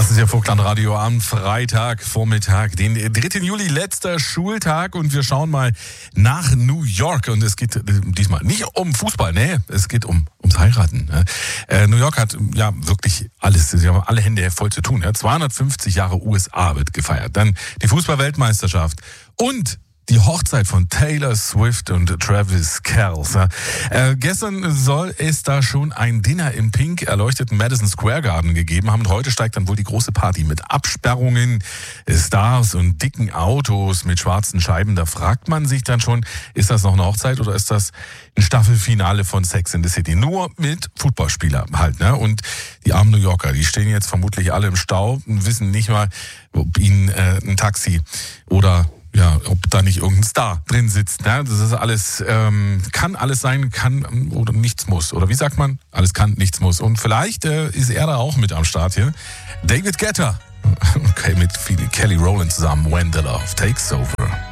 Das ist ja Vogtland-Radio am Freitagvormittag, den 3. Juli, letzter Schultag, und wir schauen mal nach New York. Und es geht diesmal nicht um Fußball, nee, es geht ums Heiraten. New York hat ja wirklich alles, sie haben alle Hände voll zu tun. 250 Jahre USA wird gefeiert, dann die Fußball-Weltmeisterschaft und die Hochzeit von Taylor Swift und Travis Kelce. Gestern soll es da schon ein Dinner im pink erleuchteten Madison Square Garden gegeben haben. Und heute steigt dann wohl die große Party mit Absperrungen, Stars und dicken Autos mit schwarzen Scheiben. Da fragt man sich dann schon, ist das noch eine Hochzeit oder ist das ein Staffelfinale von Sex in the City? Nur mit Footballspielern halt, ne? Und die armen New Yorker, die stehen jetzt vermutlich alle im Stau und wissen nicht mal, ob ihnen ein Taxi oder ob da nicht irgendein Star drin sitzt. Ne? Das ist alles, kann alles sein, kann oder nichts muss. Oder wie sagt man? Alles kann, nichts muss. Und vielleicht ist er da auch mit am Start hier. David Guetta. Okay, mit Kelly Rowland zusammen. When the Love Takes Over.